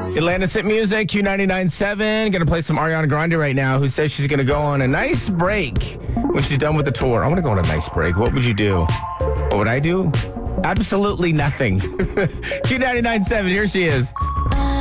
Atlanta Sit Music, Q99.7. Going to play some Ariana Grande right now, who says she's going to go on a nice break when she's done with the tour. I want to go on a nice break. What would you do? What would I do? Absolutely nothing. Q99.7, here she is.